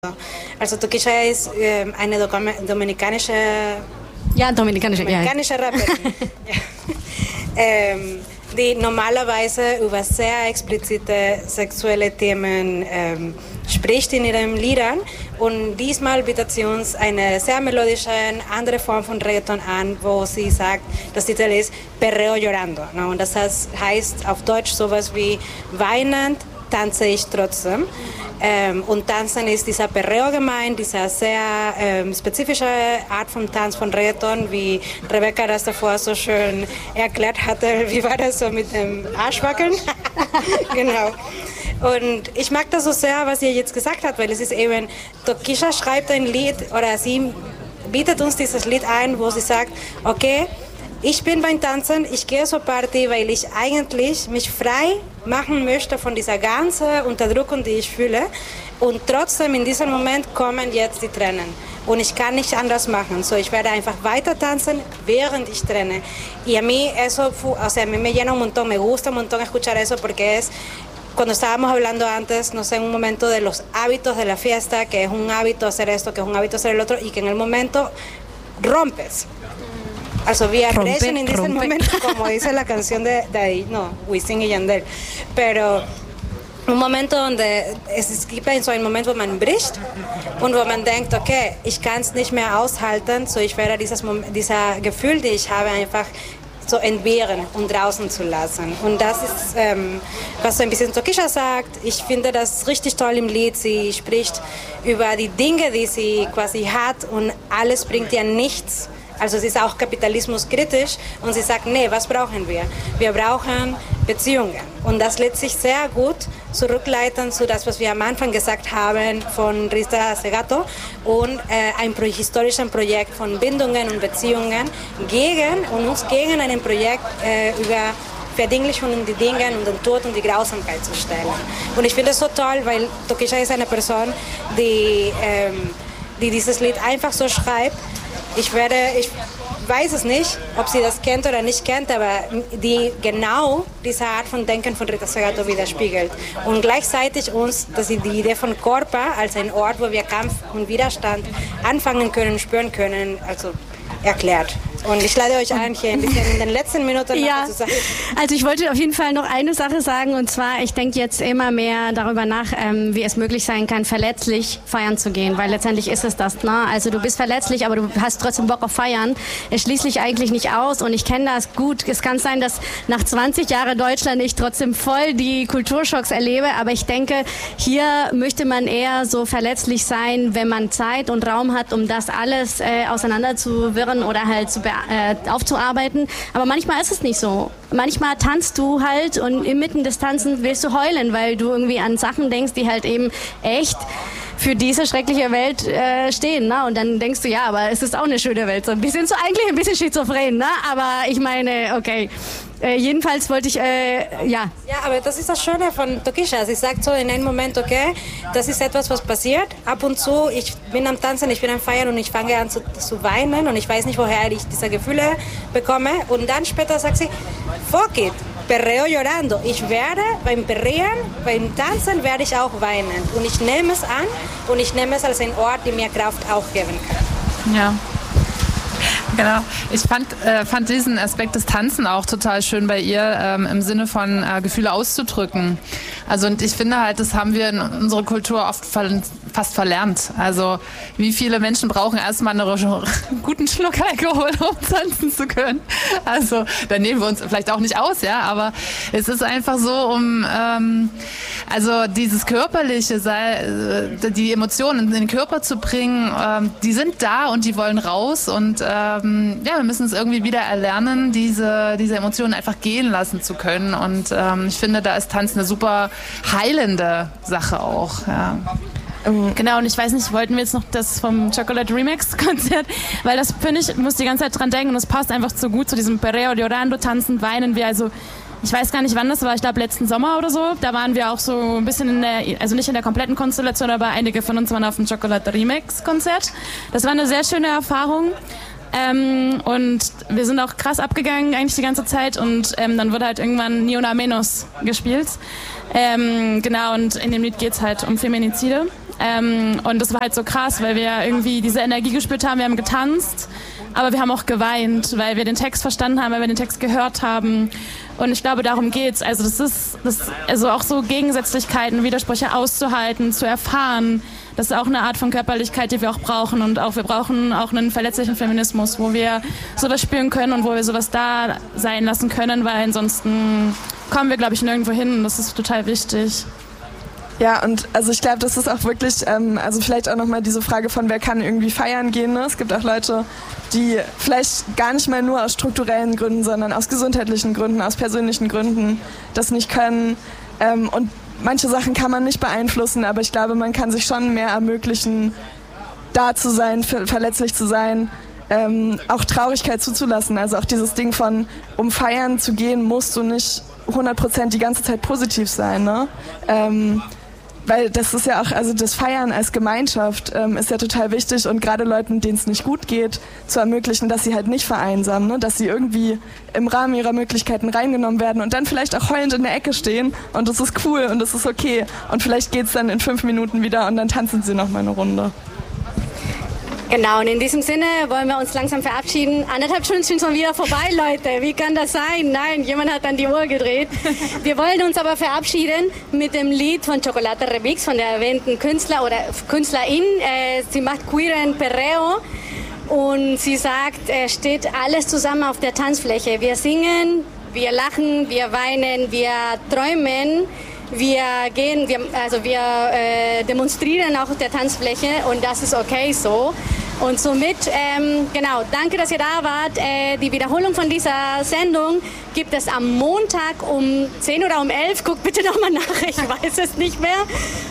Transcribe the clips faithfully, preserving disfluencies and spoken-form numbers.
Also Tokischa ist äh, eine dominikanische, ja, dominikanische, dominikanische ja. Rapperin, ja. ähm, die normalerweise über sehr explizite sexuelle Themen ähm, spricht in ihren Liedern. Und diesmal bietet sie uns eine sehr melodische, andere Form von Reggaeton an, wo sie sagt, das Titel ist Perreo Llorando. Ne? Und das heißt, heißt auf Deutsch sowas wie weinend tanze ich trotzdem. Ähm, und Tanzen ist dieser Perreo gemeint, diese sehr ähm, spezifische Art von Tanz von Reggaeton, wie Rebecca das davor so schön erklärt hatte. Wie war das so mit dem Arschwackeln? Genau. Und ich mag das so sehr, was ihr jetzt gesagt habt, weil es ist eben, Tokischa schreibt ein Lied oder sie bietet uns dieses Lied ein, wo sie sagt, okay, ich bin beim Tanzen, ich gehe zur Party, weil ich eigentlich mich frei machen möchte von dieser ganzen Unterdrückung, die ich fühle. Und trotzdem in diesem Moment kommen jetzt die Tränen. Und ich kann nicht anders machen. So, ich werde einfach weiter tanzen, während ich trene. Y a mí eso, o sea, a mí me llena un montón, me gusta un montón escuchar eso porque es, cuando estábamos hablando antes, no sé, en un momento de los hábitos de la fiesta, que es un hábito hacer esto, que es un hábito hacer el otro, y que en el momento rompes. Also wir rompe, brechen in diesem Moment, como dice la canción de, de no, Wisin y Yandel. Pero un momento donde es gibt so einen Moment, wo man bricht und wo man denkt, okay, ich kann es nicht mehr aushalten, so ich werde dieses dieser Gefühl, die ich habe, einfach so entbehren und draußen zu lassen. Und das ist, ähm, was so ein bisschen Tokischa sagt. Ich finde das richtig toll im Lied. Sie spricht über die Dinge, die sie quasi hat und alles bringt ihr nichts. Also sie ist auch kapitalismuskritisch und sie sagt, nee, was brauchen wir? Wir brauchen Beziehungen. Und das lässt sich sehr gut zurückleiten zu das, was wir am Anfang gesagt haben von Rita Segato und äh, ein pro- historischen Projekt von Bindungen und Beziehungen gegen und uns gegen ein Projekt äh, über Verdinglichung und die Dinge und den Tod und die Grausamkeit zu stellen. Und ich finde es so toll, weil Tokischa ist eine Person, die, ähm, die dieses Lied einfach so schreibt. Ich werde, ich weiß es nicht, ob sie das kennt oder nicht kennt, aber die genau diese Art von Denken von Rita Segato widerspiegelt. Und gleichzeitig uns, dass sie die Idee von Korpa als ein Ort, wo wir Kampf und Widerstand anfangen können, spüren können, also erklärt. Und ich lade euch ein, hier ein bisschen in den letzten Minuten ja, zu sagen. Also ich wollte auf jeden Fall noch eine Sache sagen, und zwar, ich denke jetzt immer mehr darüber nach, ähm, wie es möglich sein kann, verletzlich feiern zu gehen, weil letztendlich ist es das, ne? Also du bist verletzlich, aber du hast trotzdem Bock auf Feiern. Es schließt dich eigentlich nicht aus und ich kenne das gut. Es kann sein, dass nach zwanzig Jahren Deutschland ich trotzdem voll die Kulturschocks erlebe, aber ich denke, hier möchte man eher so verletzlich sein, wenn man Zeit und Raum hat, um das alles äh, auseinanderzuwirren oder halt zu bearbeiten. aufzuarbeiten, aber manchmal ist es nicht so. Manchmal tanzt du halt und inmitten des Tanzens willst du heulen, weil du irgendwie an Sachen denkst, die halt eben echt für diese schreckliche Welt äh, stehen, ne? Und dann denkst du, ja, aber es ist auch eine schöne Welt, so ein bisschen, so eigentlich ein bisschen schizophren, ne? Aber ich meine, okay. Äh, jedenfalls wollte ich, äh, ja. Ja, aber das ist das Schöne von Tokischa. Sie sagt so in einem Moment, okay, das ist etwas, was passiert. Ab und zu, ich bin am Tanzen, ich bin am Feiern und ich fange an zu, zu weinen und ich weiß nicht, woher ich diese Gefühle bekomme. Und dann später sagt sie, fuck it, Perreo llorando. Ich werde beim Perrean, beim Tanzen werde ich auch weinen. Und ich nehme es an und ich nehme es als ein Ort, der mir Kraft auch geben kann. Ja. Genau. Ich fand, äh, fand diesen Aspekt des Tanzen auch total schön bei ihr, ähm, im Sinne von äh, Gefühle auszudrücken. Also und ich finde halt, das haben wir in unserer Kultur oft ver- fast verlernt. Also wie viele Menschen brauchen erstmal einen guten Schluck Alkohol, um tanzen zu können. Also da nehmen wir uns vielleicht auch nicht aus, ja, aber es ist einfach so, um ähm, also dieses Körperliche, sei, die Emotionen in den Körper zu bringen, ähm, die sind da und die wollen raus und ähm, ja, wir müssen es irgendwie wieder erlernen, diese, diese Emotionen einfach gehen lassen zu können. Und ähm, ich finde, da ist Tanz eine super heilende Sache auch. Ja. Genau, und ich weiß nicht, wollten wir jetzt noch das vom Chocolate Remix Konzert, weil das finde ich, muss die ganze Zeit dran denken und es passt einfach so gut zu diesem Perreo Llorando, tanzen, weinen wir, also ich weiß gar nicht, wann das war, ich glaube letzten Sommer oder so, da waren wir auch so ein bisschen in der, also nicht in der kompletten Konstellation, aber einige von uns waren auf dem Chocolate Remix Konzert. Das war eine sehr schöne Erfahrung. Ähm, und wir sind auch krass abgegangen eigentlich die ganze Zeit und ähm, dann wurde halt irgendwann Ni Una Menos gespielt. Ähm, genau, und in dem Lied geht es halt um Feminizide. Ähm, und das war halt so krass, weil wir irgendwie diese Energie gespürt haben, wir haben getanzt, aber wir haben auch geweint, weil wir den Text verstanden haben, weil wir den Text gehört haben. Und ich glaube, darum geht's. Also das ist, das, also auch so Gegensätzlichkeiten, Widersprüche auszuhalten, zu erfahren. Das ist auch eine Art von Körperlichkeit, die wir auch brauchen. Und auch wir brauchen auch einen verletzlichen Feminismus, wo wir sowas spüren können und wo wir sowas da sein lassen können, weil ansonsten kommen wir, glaube ich, nirgendwo hin. Und das ist total wichtig. Ja, und also ich glaube, das ist auch wirklich, ähm, also vielleicht auch nochmal diese Frage von, wer kann irgendwie feiern gehen. Ne? Es gibt auch Leute, die vielleicht gar nicht mal nur aus strukturellen Gründen, sondern aus gesundheitlichen Gründen, aus persönlichen Gründen das nicht können. Ähm, und manche Sachen kann man nicht beeinflussen, aber ich glaube, man kann sich schon mehr ermöglichen, da zu sein, ver- verletzlich zu sein, ähm, auch Traurigkeit zuzulassen. Also auch dieses Ding von, um feiern zu gehen, musst du nicht hundert Prozent die ganze Zeit positiv sein, ne? Ähm, Weil das ist ja auch, also das Feiern als Gemeinschaft ähm, ist ja total wichtig und gerade Leuten, denen es nicht gut geht, zu ermöglichen, dass sie halt nicht vereinsamen, ne? Dass sie irgendwie im Rahmen ihrer Möglichkeiten reingenommen werden und dann vielleicht auch heulend in der Ecke stehen und das ist cool und das ist okay und vielleicht geht's dann in fünf Minuten wieder und dann tanzen sie noch mal eine Runde. Genau, und in diesem Sinne wollen wir uns langsam verabschieden. Anderthalb Stunden sind schon wieder vorbei, Leute. Wie kann das sein? Nein, jemand hat dann die Uhr gedreht. Wir wollen uns aber verabschieden mit dem Lied von Chocolate Remix, von der erwähnten Künstler oder Künstlerin. Äh, sie macht queeren Perreo und sie sagt, es steht alles zusammen auf der Tanzfläche. Wir singen, wir lachen, wir weinen, wir träumen. Wir gehen, wir, also wir äh, demonstrieren auch auf der Tanzfläche und das ist okay so. Und somit, ähm, genau, danke, dass ihr da wart. Äh, die Wiederholung von dieser Sendung gibt es am Montag um zehn oder um elf. Guckt bitte nochmal nach, ich weiß es nicht mehr.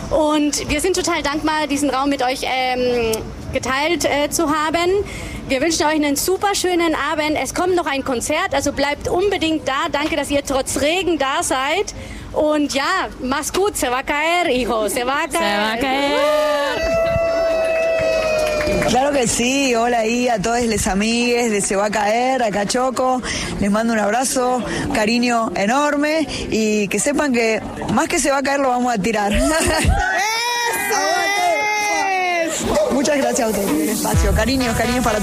Und wir sind total dankbar, diesen Raum mit euch ähm, geteilt äh, zu haben. Wir wünschen euch einen super schönen Abend. Es kommt noch ein Konzert, also bleibt unbedingt da. Danke, dass ihr trotz Regen da seid. Und ja, mach's gut, se va a caer, hijo, se va a caer. Se va a caer. Claro que sí, hola ahí a todos les amigues de Se va a caer, acá Choco, les mando un abrazo, cariño enorme y que sepan que más que se va a caer lo vamos a tirar. Muchas gracias a ustedes por el espacio, cariños, cariños para